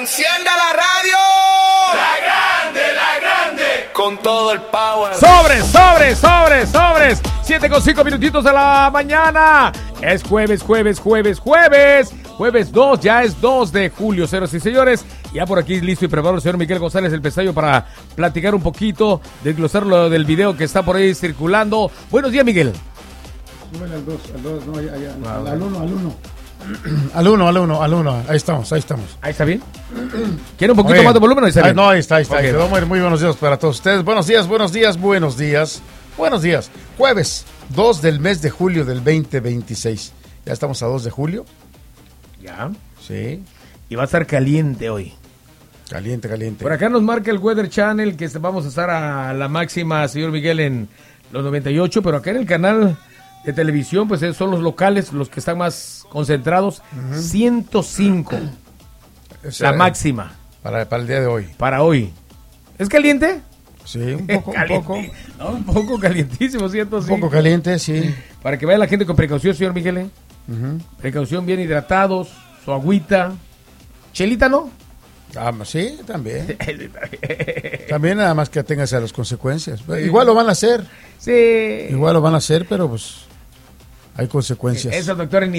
¡Encienda la radio! ¡La grande! Con todo el power. ¡Sobres! 7:05 minutitos de la mañana. Es jueves 2, ya es 2 de julio, señoras y señores. Ya por aquí listo y preparado el señor Miguel González, el Pesayo, para platicar un poquito, desglosar lo del video que está por ahí circulando. Buenos días, Miguel. Súbele al 2, no, al 1. Ahí estamos. ¿Ahí está bien? ¿Quiere un poquito más de volumen o ahí está bien? No, ahí está. Okay. Muy buenos días para todos ustedes. Buenos días. Jueves 2 del mes de julio del 2026. Ya estamos a 2 de julio. Ya. Sí. Y va a estar caliente hoy. Caliente. Por acá nos marca el Weather Channel que vamos a estar a la máxima, señor Miguel, en los 98, pero acá en el canal de televisión, pues son los locales los que están más concentrados. 105. La máxima. Para el día de hoy. Para hoy. ¿Es caliente? Sí, un poco. No, un poco calientísimo, 105. Un poco caliente, sí. Para que vaya la gente con precaución, señor Miguel. Precaución, bien hidratados, su agüita. ¿Chelita no? Sí, también. También nada más que aténgase a las consecuencias. Igual lo van a hacer. Sí. Igual lo van a hacer, pero pues hay consecuencias. Esa doctora en